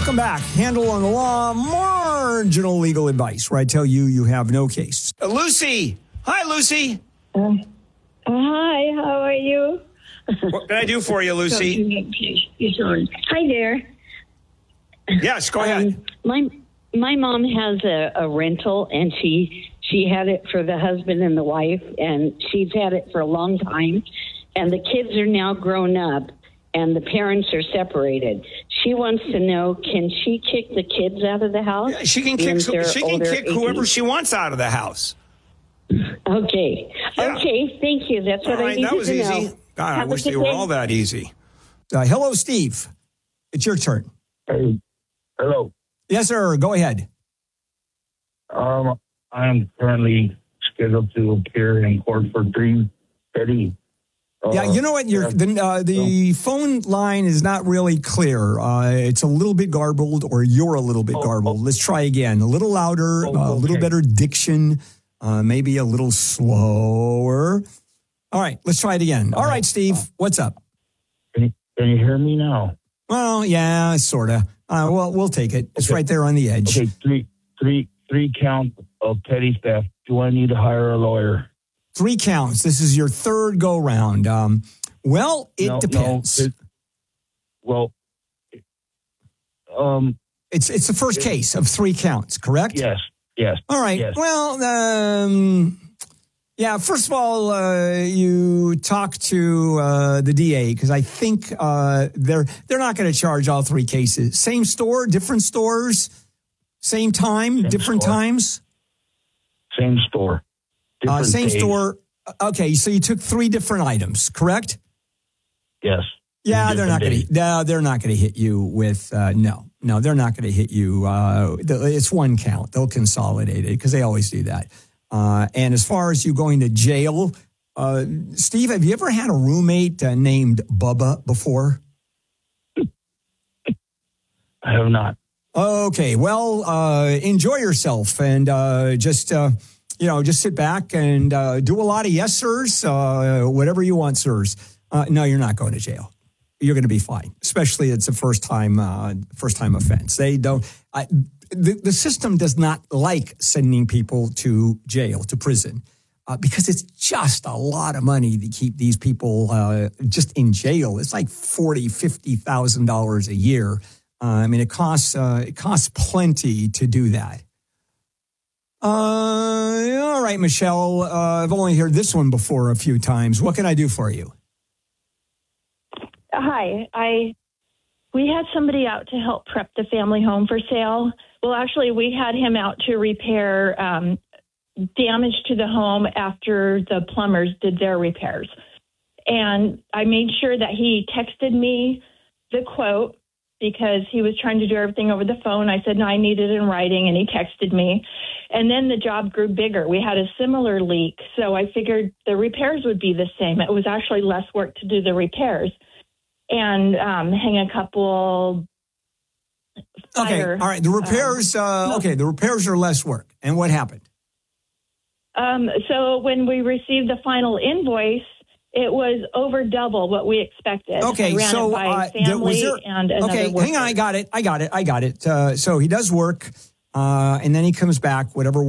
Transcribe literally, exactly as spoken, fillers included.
Welcome back. Handle on the Law, marginal legal advice, where I tell you you have no case. Uh, Lucy. Hi, Lucy. Uh, hi, how are you? What can I do for you, Lucy? Hi there. Yes, go ahead. Um, my my mom has a, a rental, and she she had it for the husband and the wife, and she's had it for a long time. And the kids are now grown up, and the parents are separated. She wants to know, can she kick the kids out of the house? Yeah, she can kick, she can kick whoever she wants out of the house. Okay. Yeah. Okay, thank you. That's what all I right, needed that was to easy. know. God, I Have wish a they good were day. all that easy. Uh, hello, Steve. It's your turn. Hey, hello. Yes, sir. Go ahead. Um, I am currently scheduled to appear in court for three petty. Uh, Yeah, you know what? Your the uh, the phone line is not really clear. Uh, it's a little bit garbled, or you're a little bit Oh, garbled. oh. Let's try again. A little louder, Oh, uh, a little okay. better diction, uh, maybe a little slower. All right, let's try it again. All right, Steve, what's up? Can you, can you hear me now? Well, yeah, sorta. Uh, well, we'll take it. It's Okay. right there on the edge. Okay, three, three, three counts of petty theft. Do I need to hire a lawyer? Three counts. This is your third go round. Um, well, it No, depends. No, it, well, um, it's it's the first it- case of three counts, correct? yes, yes. All right. Yes. Well, um, yeah, first of all, uh, you talk to uh, the D A, because I think uh, they're they're not going to charge all three cases. Same store, different stores, same time, Same different store. times. Same store. Uh, Different same days. store. Okay, so you took three different items, correct? Yes. Yeah, Three they're not different going to. No, they're not going to hit you with. Uh, no, no, they're not going to hit you. Uh, it's one count. They'll consolidate it because they always do that. Uh, and as far as you going to jail, uh, Steve, have you ever had a roommate uh, named Bubba before? I have not. Okay, well, uh, enjoy yourself and uh, just, uh, you know, just sit back and uh, do a lot of yes, sirs, uh, whatever you want, sirs. Uh, no, you're not going to jail. You're going to be fine, especially it's a first time, uh, first time offense. They don't. I, the, the system does not like sending people to jail, to prison, uh, because it's just a lot of money to keep these people uh, just in jail. It's like forty, fifty thousand dollars a year. Uh, I mean, it costs uh, it costs plenty to do that. Uh, all right, Michelle. Uh, I've only heard this one before a few times. What can I do for you? Hi, I we had somebody out to help prep the family home for sale. Well, actually, we had him out to repair um, damage to the home after the plumbers did their repairs. And I made sure that he texted me the quote because he was trying to do everything over the phone. I said, no, I need it in writing, and he texted me. And then the job grew bigger. We had a similar leak, so I figured the repairs would be the same. It was actually less work to do the repairs. And um, hang a couple fire. Okay, all right. The repairs, um, uh, okay, the repairs are less work. And what happened? Um, so when we received the final invoice, it was over double what we expected. Okay, I ran so it by uh, family was there, and another okay, worker. hang on, I got it, I got it, I got it. Uh, so he does work, uh, and then he comes back, whatever